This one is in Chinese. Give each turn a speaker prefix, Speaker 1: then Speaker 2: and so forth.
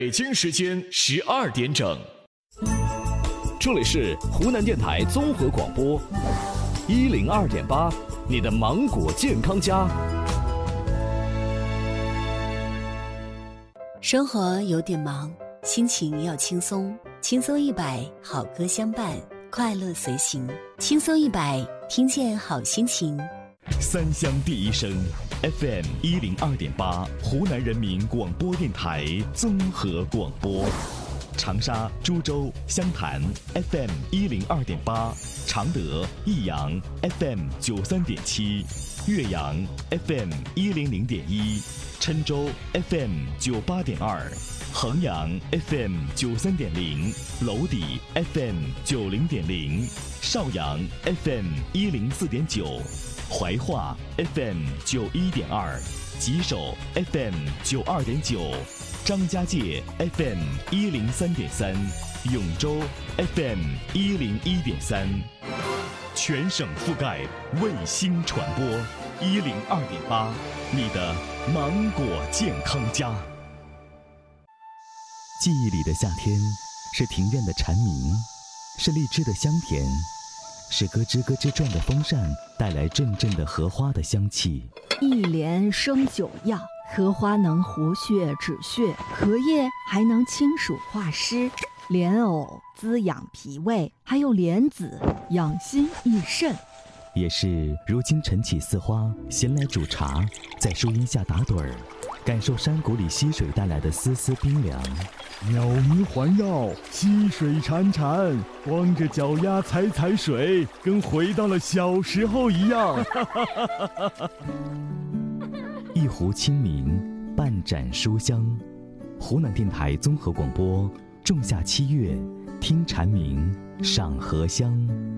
Speaker 1: 北京时间12点整，
Speaker 2: 这里是湖南电台综合广播102.8，你的芒果健康家。
Speaker 3: 生活有点忙，心情要轻松，轻松100，好歌相伴，快乐随行，轻松100，听见好心情。
Speaker 1: 三湘第一声 FM 102.8，湖南人民广播电台综合广播。长沙、株洲、湘潭 FM 102.8，常德、益阳 FM 93.7，岳阳 FM 100.1，郴州 FM 98.2，衡阳 FM 93.0，娄底 FM 90.0，邵阳 FM 104.9。怀化 FM 91.2，吉首 FM 92.9，张家界 FM 103.3，永州 FM 101.3，全省覆盖，卫星传播102.8，你的芒果健康家。
Speaker 4: 记忆里的夏天，是庭院的蝉鸣，是荔枝的香甜，是咯吱咯吱转的风扇带来阵阵的荷花的香气。
Speaker 5: 一莲生9药，荷花能活血止血，荷叶还能清暑化湿，莲藕滋养脾胃，还有莲子养心益肾。
Speaker 4: 也是如今晨起似花，闲来煮茶，在树荫下打盹儿，感受山谷里溪水带来的丝丝冰凉。
Speaker 6: 鸟鸣环绕，溪水潺潺，光着脚丫踩踩水，跟回到了小时候一样。
Speaker 4: 一壶清明，半盏书香。湖南电台综合广播，仲夏7月，听蝉鸣，赏荷香。